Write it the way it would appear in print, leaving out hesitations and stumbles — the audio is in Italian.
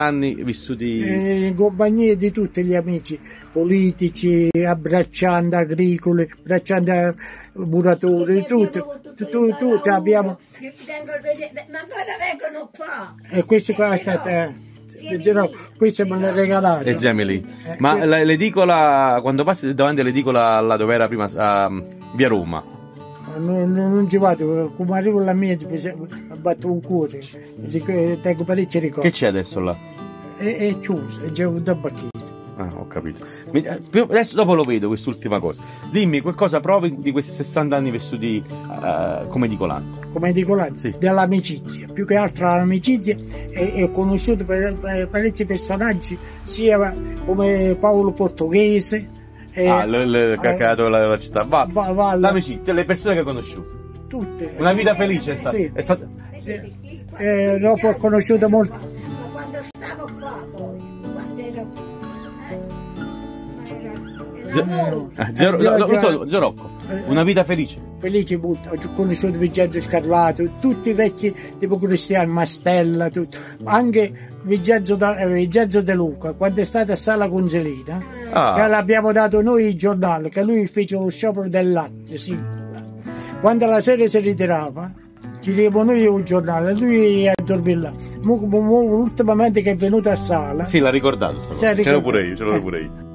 anni vissuti in compagnia di tutti gli amici politici, abbracciando agricoli, abbracciando muratori, tutti abbiamo. Ma ancora vengono qua. E questi qua, aspetta, questi me le regalate. le zia Melì. Ma l'edicola, quando passi davanti all'edicola là dove era prima, a via Roma, Non ci vado, come arrivo alla mia mi batto un cuore, tengo parecchi ricordi. che c'è adesso là? È chiuso, è già un tabacchino. Ah, ho capito. Adesso dopo lo vedo quest'ultima cosa. Dimmi qualcosa provi di questi 60 anni vissuti come edicolante. Come dico là, Sì. dell'amicizia, più che altro l'amicizia, e ho conosciuto parecchi personaggi, sia come Paolo Portoghese. Che ha creato la città. L'amicizia, le persone che hai conosciuto. Tutte. Una vita felice è stata. Sì. È stata... Dopo ho conosciuto molto. Ma quando stavo qua poi, quando ero... Zio Rocco, una vita felice. Felice molto, ho conosciuto Vincenzo Scarlato, tutti i vecchi tipo Cristiano Mastella, tutto. Anche Vincenzo De Luca, quando è stata a Sala Consilina, che l'abbiamo dato noi il giornale, che lui fece lo sciopero del latte, sì. Quando la sera si ritirava, ci diamo noi un giornale, lui a dormire là. Ultimamente che è venuto a Sala. Sì, l'ha ricordato. Ce l'ho pure io.